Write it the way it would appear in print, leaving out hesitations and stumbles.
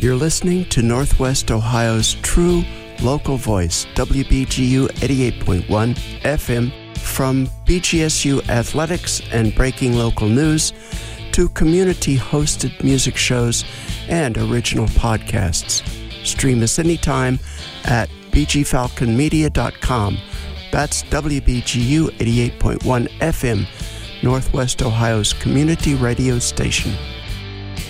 You're listening to Northwest Ohio's true local voice, WBGU 88.1 FM. From BGSU athletics and breaking local news to community-hosted music shows and original podcasts. Stream us anytime at bgfalconmedia.com. That's WBGU 88.1 FM, Northwest Ohio's community radio station.